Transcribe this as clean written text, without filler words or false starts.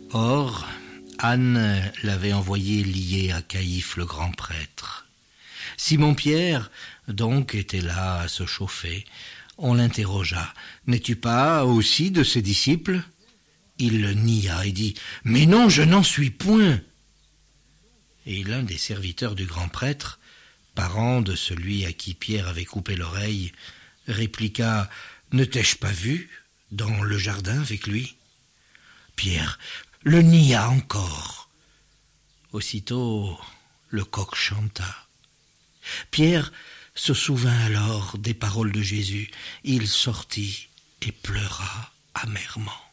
Or, Anne l'avait envoyé lié à Caïphe le grand prêtre. Simon-Pierre, donc, était là à se chauffer. On l'interrogea. « N'es-tu pas aussi de ses disciples ?» Il le nia et dit « Mais non, je n'en suis point !» Et l'un des serviteurs du grand prêtre, parent de celui à qui Pierre avait coupé l'oreille, répliqua « Ne t'ai-je pas vu dans le jardin avec lui ?» Pierre le nia encore. Aussitôt, le coq chanta. Pierre se souvint alors des paroles de Jésus. Il sortit et pleura amèrement.